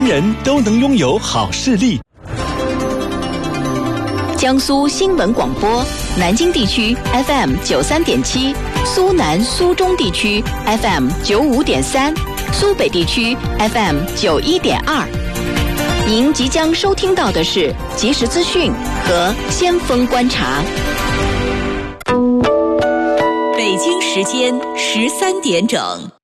人都能拥有好视力。 江苏新闻广播，南京地区 FM 93.7，苏南苏中地区 FM 95.3，苏北地区 FM 91.2。您即将收听到的是即时资讯和先锋观察。 北京时间13点整。